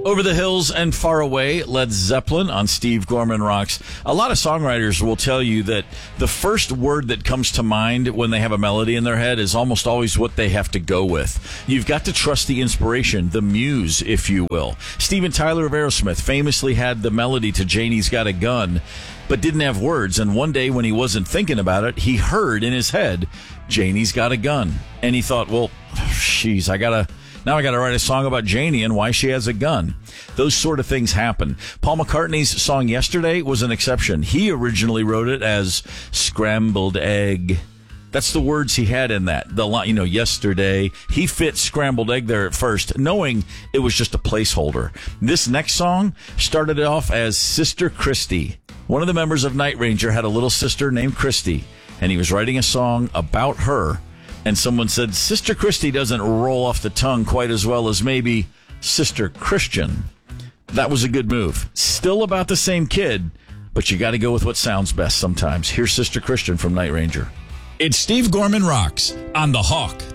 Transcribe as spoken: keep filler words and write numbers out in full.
Over the Hills and Far Away, Led Zeppelin on Steve Gorman Rocks. A lot of songwriters will tell you that the first word that comes to mind when they have a melody in their head is almost always what they have to go with. You've got to trust the inspiration, the muse, if you will. Steven Tyler of Aerosmith famously had the melody to Janie's Got a Gun, but didn't have words. And one day when he wasn't thinking about it, he heard in his head, Janie's Got a Gun. And he thought, well, jeez, I gotta... Now I got to write a song about Janie and why she has a gun. Those sort of things happen. Paul McCartney's song Yesterday was an exception. He originally wrote it as scrambled egg. That's the words he had in that. The line, you know, yesterday. He fit scrambled egg there at first, knowing it was just a placeholder. This next song started off as Sister Christy. One of the members of Night Ranger had a little sister named Christy, and he was writing a song about her. And someone said, Sister Christy doesn't roll off the tongue quite as well as maybe Sister Christian. That was a good move. Still about the same kid, but you got to go with what sounds best sometimes. Here's Sister Christian from Night Ranger. It's Steve Gorman Rocks on The Hawk.